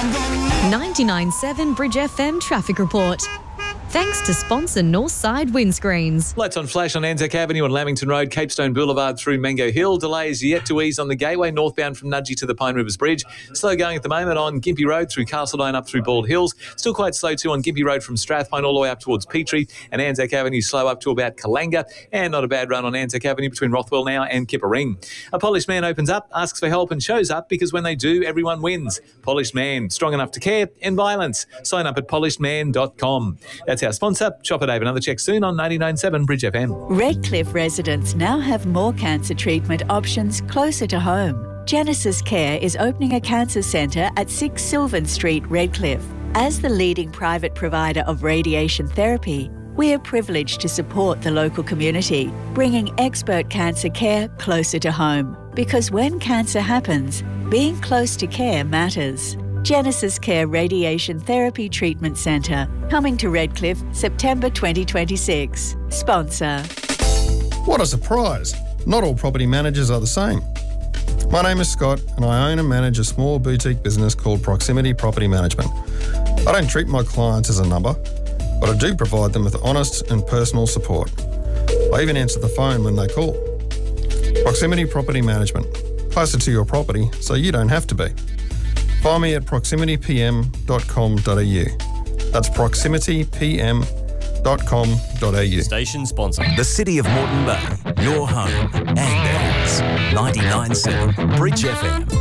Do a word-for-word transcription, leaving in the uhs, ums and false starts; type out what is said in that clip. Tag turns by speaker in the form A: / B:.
A: ninety-nine point seven Bridge F M Traffic Report. Thanks to sponsor Northside Windscreens.
B: Lights on flash on Anzac Avenue and Lamington Road, Capestone Boulevard through Mango Hill. Delays yet to ease on the Gateway, northbound from Nudgee to the Pine Rivers Bridge. Slow going at the moment on Gympie Road through Castledine up through Bald Hills. Still quite slow too on Gympie Road from Strathpine all the way up towards Petrie. And Anzac Avenue slow up to about Kalanga. And not a bad run on Anzac Avenue between Rothwell now and Kippa-Ring. A polished man opens up, asks for help and shows up because when they do, everyone wins. Polished Man, strong enough to care, end violence. Sign up at polished man dot com. That's our sponsor. Shop at Dave. Another check soon on ninety-nine point seven Bridge F M.
C: Redcliffe residents now have more cancer treatment options closer to home. Genesis Care is opening a cancer centre at six Sylvan Street, Redcliffe. As the leading private provider of radiation therapy, we are privileged to support the local community, bringing expert cancer care closer to home. Because when cancer happens, being close to care matters. Genesis Care Radiation Therapy Treatment Centre, coming to Redcliffe, September twenty twenty-six. Sponsor.
D: What a surprise! Not all property managers are the same. My name is Scott and I own and manage a small boutique business called Proximity Property Management. I don't treat my clients as a number, but I do provide them with honest and personal support. I even answer the phone when they call. Proximity Property Management, closer to your property so you don't have to be. Find me at proximity p m dot com dot a u. That's proximity p m dot com dot a u.
E: Station sponsor. The City of Moreton Bay, your home and ours. ninety-nine point seven Bridge F M.